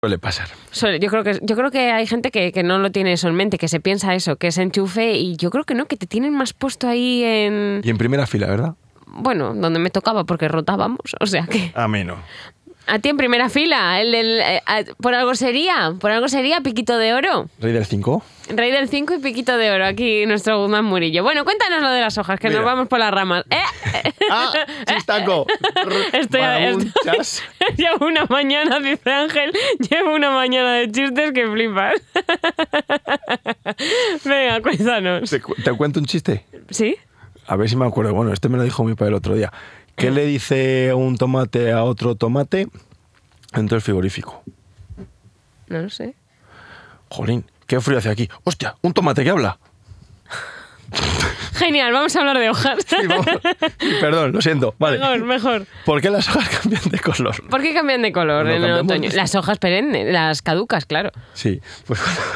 Suele pasar. Yo creo que hay gente que no lo tiene eso en mente, que se piensa eso, que es enchufe, y yo creo que no, que te tienen más puesto ahí en... Y en primera fila, ¿verdad? Bueno, donde me tocaba, porque rotábamos, o sea que... A mí no. A ti en primera fila, por algo sería Piquito de Oro. ¿Rey del 5? Rey del 5 y Piquito de Oro, aquí nuestro Guzmán Murillo. Bueno, cuéntanos lo de las hojas, que Mira. nos vamos por las ramas. ¡Ah! ¡Chistaco! Llevo una mañana, dice Ángel, llevo una mañana de chistes que flipas. Venga, cuéntanos. ¿Te cuento un chiste? ¿Sí? A ver si me acuerdo. Bueno, este me lo dijo mi padre el otro día. ¿Qué le dice un tomate a otro tomate dentro del frigorífico? No lo sé. Jolín, qué frío hace aquí. ¡Hostia! ¿Un tomate que habla? Genial, vamos a hablar de hojas. Sí, vamos. Perdón, lo siento. Vale. Mejor. ¿Por qué las hojas cambian de color? ¿Por qué cambian de color Cuando en el cambiamos otoño? de- Las hojas perennes, las caducas, claro. Sí, pues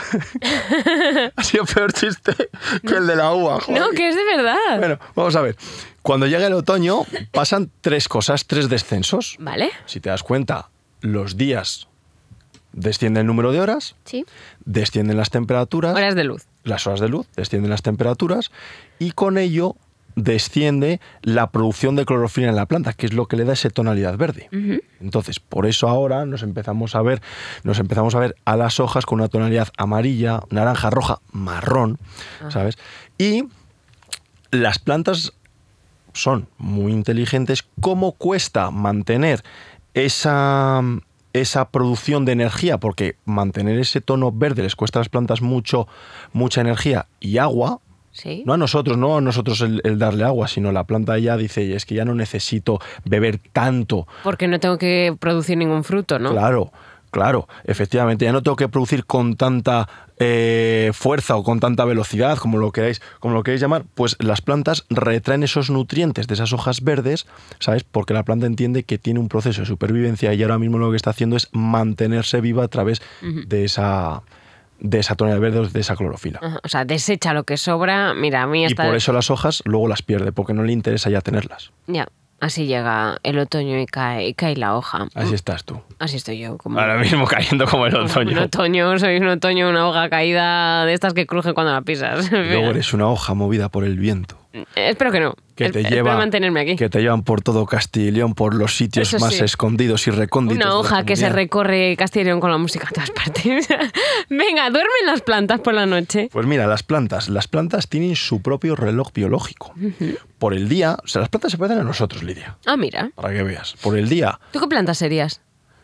ha sido peor chiste que el de la uva. Joder. No, que es de verdad. Bueno, vamos a ver. Cuando llega el otoño pasan tres cosas, tres descensos. ¿Vale? Si te das cuenta, los días desciende el número de horas, Sí. descienden las temperaturas, Horas de luz. las horas de luz, descienden las temperaturas y con ello desciende la producción de clorofila en la planta, que es lo que le da esa tonalidad verde. Entonces, por eso ahora nos empezamos a ver a las hojas con una tonalidad amarilla, naranja, roja, marrón, ¿sabes? Y las plantas son muy inteligentes. ¿Cómo cuesta mantener esa producción de energía? Porque mantener ese tono verde les cuesta a las plantas mucha energía y agua. Sí. No a nosotros el darle agua, sino la planta ya dice, es que ya no necesito beber tanto. Porque no tengo que producir ningún fruto, ¿no? Claro, efectivamente, ya no tengo que producir con tanta fuerza o con tanta velocidad, como lo queráis llamar. Pues las plantas retraen esos nutrientes de esas hojas verdes, ¿sabes? Porque la planta entiende que tiene un proceso de supervivencia y ahora mismo lo que está haciendo es mantenerse viva a través de esa tonalidad verde, de esa clorofila. Ajá, o sea, desecha lo que sobra. Mira, a mí Y hasta... por eso las hojas luego las pierde, porque no le interesa ya tenerlas. Ya, así llega el otoño y cae la hoja. Así estás tú. Así estoy yo. Como... Ahora mismo cayendo como el Un otoño. soy un otoño, una hoja caída de estas que cruje cuando la pisas. Y luego eres una hoja movida por el viento. Espero que no. Espero mantenerme aquí. Que te llevan por todo Castilla y León, por los sitios Eso más sí. escondidos y recónditos. Una de la hoja que se comunidad. recorre Castilla y León con la música a todas partes. Venga, duermen las plantas por la noche. Pues mira, las plantas tienen su propio reloj biológico. Por el día, o sea, las plantas se parecen a nosotros, Lidia, Ah, mira. para que veas. Por el día, ¿Tú qué planta serías?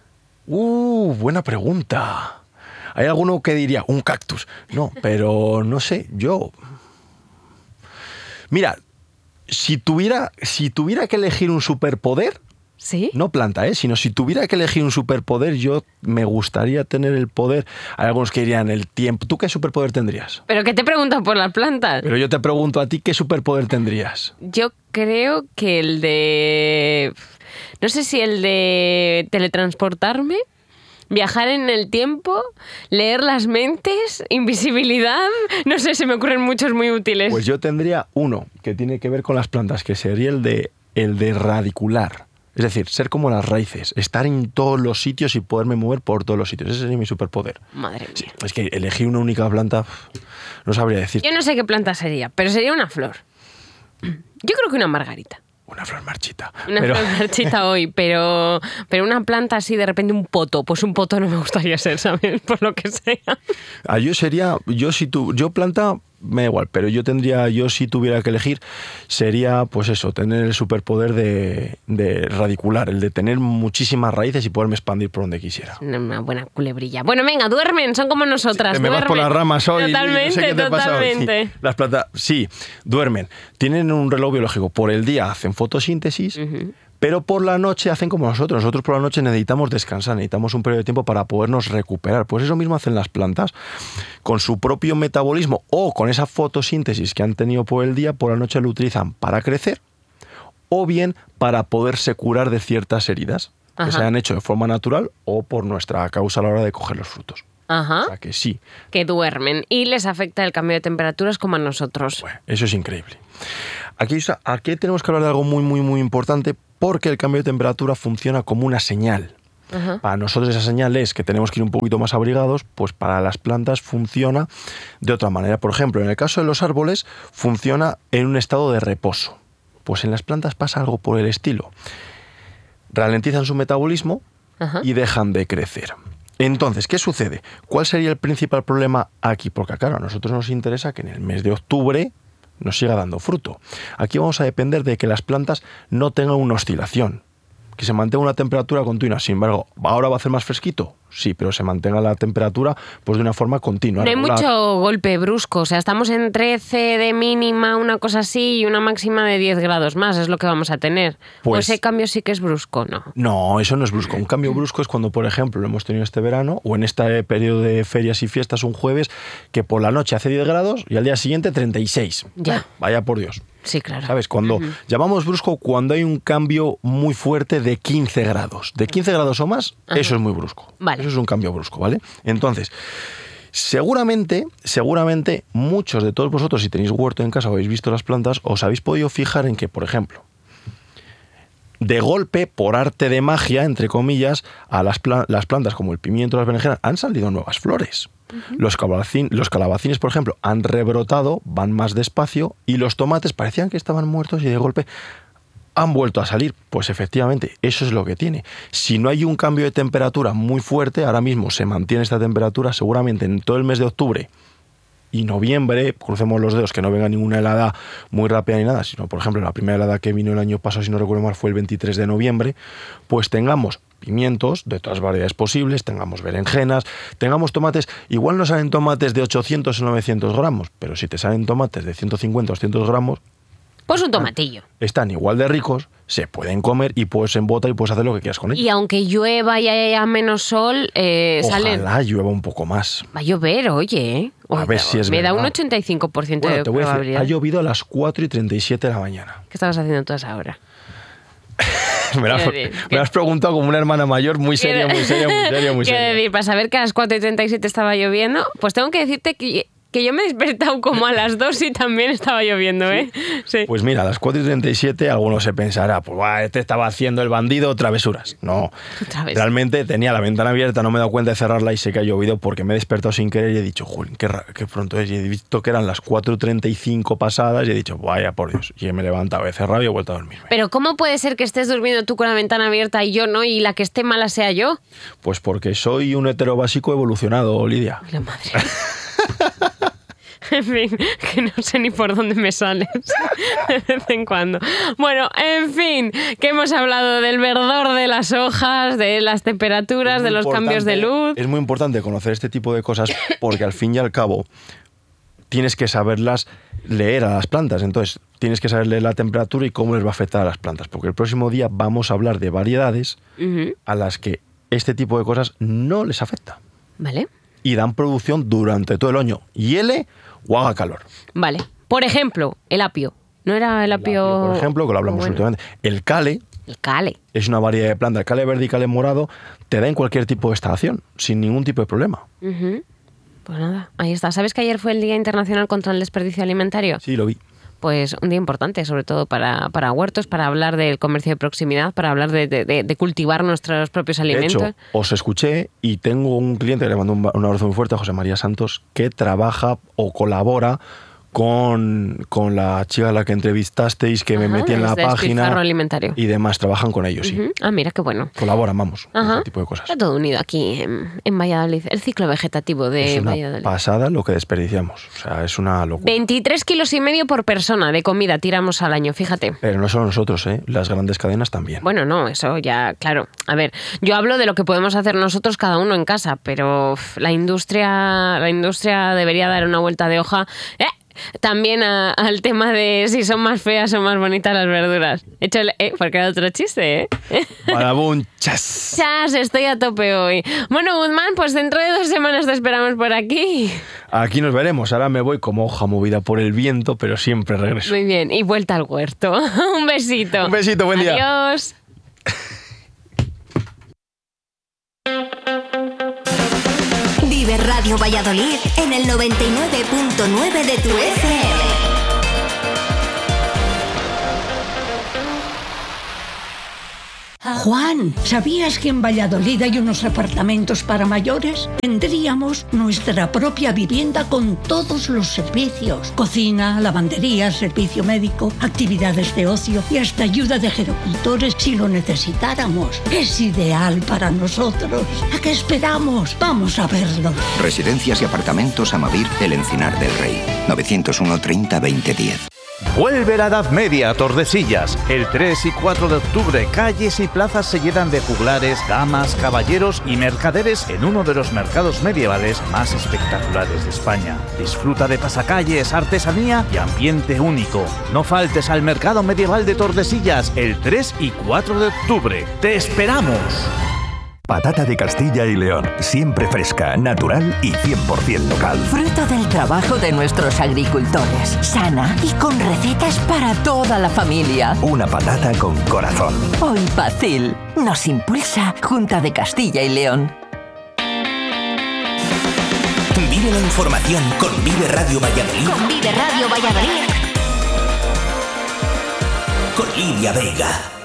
buena pregunta. Hay alguno que diría un cactus. No, pero no sé, yo... Mira, si tuviera que elegir un superpoder, ¿Sí? no planta, sino si tuviera que elegir un superpoder, yo me gustaría tener el poder. Hay algunos que dirían el tiempo. ¿Tú qué superpoder tendrías? ¿Pero qué te preguntan por las plantas? Pero yo te pregunto a ti, ¿qué superpoder tendrías? Yo creo que el de... No sé si el de teletransportarme, viajar en el tiempo, leer las mentes, invisibilidad... No sé, se me ocurren muchos muy útiles. Pues yo tendría uno que tiene que ver con las plantas, que sería el de radicular. Es decir, ser como las raíces, estar en todos los sitios y poderme mover por todos los sitios. Ese sería mi superpoder. Madre mía. Sí, es que elegir una única planta, no sabría decir. Yo no sé qué planta sería, pero sería una flor. Yo creo que una margarita. Una flor marchita. Una flor marchita hoy, pero una planta así, de repente un poto. Pues un poto no me gustaría ser, ¿sabes? Por lo que sea. Yo planta, me da igual, pero yo si tuviera que elegir, sería pues eso, tener el superpoder de radicular, el de tener muchísimas raíces y poderme expandir por donde quisiera. Una buena culebrilla. Bueno, venga, duermen, son como nosotras. Te me vas por las ramas hoy. Totalmente, no sé qué te pasa hoy. totalmente. Sí, las plantas, sí, duermen. Tienen un reloj biológico. Por el día hacen fotosíntesis, pero por la noche hacen como nosotros. Nosotros por la noche necesitamos descansar, necesitamos un periodo de tiempo para podernos recuperar. Pues eso mismo hacen las plantas. Con su propio metabolismo o con esa fotosíntesis que han tenido por el día, por la noche lo utilizan para crecer o bien para poderse curar de ciertas heridas que se han hecho de forma natural o por nuestra causa a la hora de coger los frutos. Ajá. O sea que sí. Que duermen y les afecta el cambio de temperaturas como a nosotros. Bueno, eso es increíble. Aquí tenemos que hablar de algo muy, muy, muy importante porque el cambio de temperatura funciona como una señal. Ajá. Para nosotros esa señal es que tenemos que ir un poquito más abrigados, pues para las plantas funciona de otra manera. Por ejemplo, en el caso de los árboles funciona en un estado de reposo. Pues en las plantas pasa algo por el estilo. Ralentizan su metabolismo Ajá. y dejan de crecer. Entonces, ¿qué sucede? ¿Cuál sería el principal problema aquí? Porque claro, a nosotros nos interesa que en el mes de octubre nos siga dando fruto. Aquí vamos a depender de que las plantas no tengan una oscilación, que se mantenga una temperatura continua. Sin embargo, ¿ahora va a hacer más fresquito? Sí, pero se mantenga la temperatura pues de una forma continua. No hay regular. mucho golpe brusco, o sea, estamos en 13 de mínima, una cosa así, y una máxima de 10 grados más, es lo que vamos a tener. Pues- ¿O ese cambio sí que es brusco? No. No, eso no es brusco. Un cambio brusco es cuando, por ejemplo, lo hemos tenido este verano o en este periodo de ferias y fiestas un jueves, que por la noche hace 10 grados y al día siguiente 36. Ya. Vaya por Dios. Sí, claro. ¿Sabes? Cuando llamamos brusco cuando hay un cambio muy fuerte de 15 grados. De 15 grados o más, eso es muy brusco. Vale. Eso es un cambio brusco, ¿vale? Entonces, seguramente, muchos de todos vosotros, si tenéis huerto en casa o habéis visto las plantas, os habéis podido fijar en que, por ejemplo, de golpe, por arte de magia, entre comillas, a las plantas como el pimiento, las berenjenas, han salido nuevas flores. Los calabacines, por ejemplo, han rebrotado, van más despacio, y los tomates parecían que estaban muertos y de golpe han vuelto a salir. Pues efectivamente, eso es lo que tiene. Si no hay un cambio de temperatura muy fuerte, ahora mismo se mantiene esta temperatura, seguramente en todo el mes de octubre y noviembre, crucemos los dedos que no venga ninguna helada muy rápida ni nada, sino, por ejemplo, la primera helada que vino el año pasado, si no recuerdo mal, fue el 23 de noviembre, pues tengamos pimientos de todas variedades posibles, tengamos berenjenas, tengamos tomates. Igual no salen tomates de 800 o 900 gramos, pero si te salen tomates de 150 o 200 gramos, Pues un tomatillo. están igual de ricos, se pueden comer y puedes en bota y puedes hacer lo que quieras con ellos. Y aunque llueva y haya menos sol, salen... Ojalá llueva un poco más. Va a llover, oye. A ver si es Me da un verdad. 85% Bueno, de te voy a decir, probabilidad. ha llovido a las 4:37 de la mañana. ¿Qué estabas haciendo tú a esa hora? Me lo has- Quiero decir, me lo has preguntado como una hermana mayor, muy seria, muy seria, muy seria, muy Quiero seria. decir, para saber que a las 4:37 estaba lloviendo, pues tengo que decirte que yo me he despertado como a las 2 y también estaba lloviendo, ¿eh? Sí. Pues mira, a las 4:37 alguno se pensará, pues va, este estaba haciendo el bandido travesuras. No, Otra vez. realmente tenía la ventana abierta, no me he dado cuenta de cerrarla y sé que ha llovido porque me he despertado sin querer y he dicho, jolín, qué pronto es. Y he visto que eran las 4:35 pasadas y he dicho, vaya por Dios. Y me he levantado, he cerrado y he vuelto a dormirme. Pero ¿cómo puede ser que estés durmiendo tú con la ventana abierta y yo no, y la que esté mala sea yo? Pues porque soy un hetero básico evolucionado, Lidia. Ay, la madre. En fin, que no sé ni por dónde me sales de vez en cuando. Bueno, en fin, que hemos hablado del verdor de las hojas, de las temperaturas, Es de muy los cambios de importante- luz. Es muy importante conocer este tipo de cosas porque al fin y al cabo tienes que saberlas leer a las plantas. Entonces, tienes que saber leer la temperatura y cómo les va a afectar a las plantas. Porque el próximo día vamos a hablar de variedades Ujú. a las que este tipo de cosas no les afecta. Vale, Y dan producción durante todo el año. Hiele o haga calor. vale. Por ejemplo, el apio. ¿No era el apio...? Por ejemplo, que lo hablamos Bueno, últimamente. El cale el cale. es una variedad de planta. El cale verde y cale morado te da en cualquier tipo de estación, sin ningún tipo de problema. Ujú. Pues nada, ahí está. ¿Sabes que ayer fue el Día Internacional contra el Desperdicio Alimentario? Sí, lo vi. Pues un día importante, sobre todo para huertos, para hablar del comercio de proximidad, para hablar de cultivar nuestros propios De alimentos. hecho, os escuché y tengo un cliente que le mando un abrazo muy fuerte a José María Santos, que trabaja o colabora con la chica a la que entrevistasteis, que me Ajá, metí en la desde página Despilfarro Alimentario. y demás, trabajan con ellos, sí. Ujú. Ah, mira, qué bueno. Colaboran, vamos, con Ajá. ese tipo de cosas. Está todo unido aquí en Valladolid. El ciclo vegetativo de Es una Valladolid. pasada lo que desperdiciamos, o sea, es una locura. 23,5 kilos por persona de comida tiramos al año, fíjate. Pero no solo nosotros, las grandes cadenas también. Bueno, no, eso ya, claro. A ver, yo hablo de lo que podemos hacer nosotros cada uno en casa, pero la industria debería dar una vuelta de hoja. También al tema de si son más feas o más bonitas las verduras. Porque era otro chiste, ¿eh? Badabun, chas. Chas, estoy a tope hoy. Bueno, Guzmán, pues dentro de 2 semanas te esperamos por aquí. Aquí nos veremos. Ahora me voy como hoja movida por el viento, pero siempre regreso. Muy bien, y vuelta al huerto. Un besito. Un besito, buen día. Adiós. Vive Radio Valladolid en el 99.9 de tu FM. Juan, ¿sabías que en Valladolid hay unos apartamentos para mayores? Tendríamos nuestra propia vivienda con todos los servicios. Cocina, lavandería, servicio médico, actividades de ocio y hasta ayuda de gerocultores si lo necesitáramos. Es ideal para nosotros. ¿A qué esperamos? Vamos a verlo. Residencias y apartamentos Amavir, El Encinar del Rey. 901 30 20 10. Vuelve la Edad Media a Tordesillas. El 3 y 4 de octubre, calles y plazas se llenan de juglares, damas, caballeros y mercaderes en uno de los mercados medievales más espectaculares de España. Disfruta de pasacalles, artesanía y ambiente único. No faltes al Mercado Medieval de Tordesillas el 3 y 4 de octubre. ¡Te esperamos! Patata de Castilla y León, siempre fresca, natural y 100% local. Fruto del trabajo de nuestros agricultores, sana y con recetas para toda la familia. Una patata con corazón. Hoy Pacil nos impulsa Junta de Castilla y León. Vive la información con Vive Radio Valladolid. Con Vive Radio Valladolid. Con Lidia Vega.